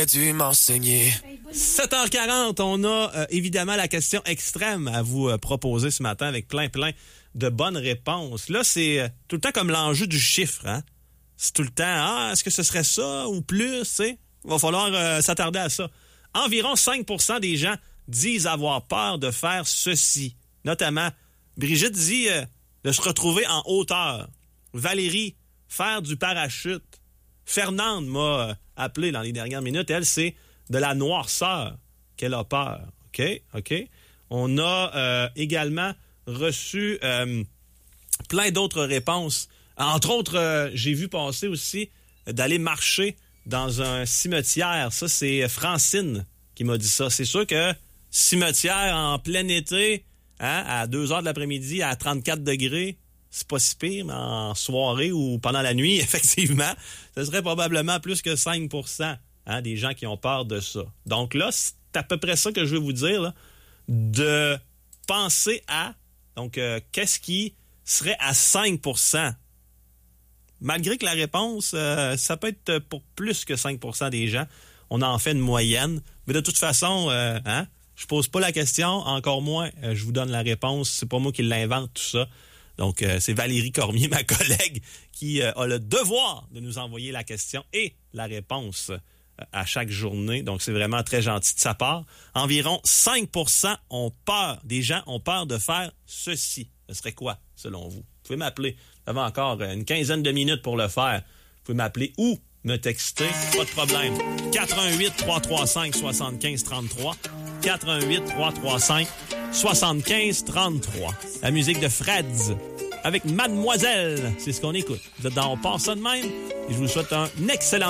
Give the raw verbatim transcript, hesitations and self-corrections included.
t'aurais dû m'enseigner. sept heures quarante, on a euh, évidemment la question extrême à vous euh, proposer ce matin avec plein, plein de bonnes réponses. Là, c'est euh, tout le temps comme l'enjeu du chiffre, hein? C'est tout le temps, ah, est-ce que ce serait ça ou plus, tu sais? Il va falloir euh, s'attarder à ça. Environ cinq pour cent des gens disent avoir peur de faire ceci. Notamment, Brigitte dit euh, de se retrouver en hauteur. Valérie, faire du parachute. Fernande m'a euh, appelé dans les dernières minutes. Elle, c'est de la noirceur qu'elle a peur. OK? OK? On a euh, également reçu euh, plein d'autres réponses. Entre autres, euh, j'ai vu passer aussi euh, d'aller marcher dans un cimetière. Ça, c'est Francine qui m'a dit ça. C'est sûr que cimetière en plein été, hein, à deux heures de l'après-midi, à trente-quatre degrés, c'est pas si pire, mais en soirée ou pendant la nuit, effectivement, ce serait probablement plus que cinq pour cent hein, des gens qui ont peur de ça. Donc là, c'est à peu près ça que je veux vous dire, là, de penser à, donc, euh, qu'est-ce qui serait à cinq pour cent? Malgré que la réponse, euh, ça peut être pour plus que cinq pour cent des gens. On en fait une moyenne. Mais de toute façon, euh, hein, je pose pas la question, encore moins, euh, je vous donne la réponse. C'est pas moi qui l'invente, tout ça. Donc, euh, c'est Valérie Cormier, ma collègue, qui euh, a le devoir de nous envoyer la question et la réponse euh, à chaque journée. Donc, c'est vraiment très gentil de sa part. Environ cinq pour cent ont peur, des gens ont peur de faire ceci. Ce serait quoi, selon vous? Vous pouvez m'appeler. Vous avez encore une quinzaine de minutes pour le faire. Vous pouvez m'appeler ou me texter. Pas de problème. quatre un huit, trois trois cinq, sept cinq trois trois. quatre un huit, trois trois cinq, sept cinq trois trois. La musique de Freds avec Mademoiselle. C'est ce qu'on écoute. Vous êtes dans On passe ça de même. Et je vous souhaite un excellent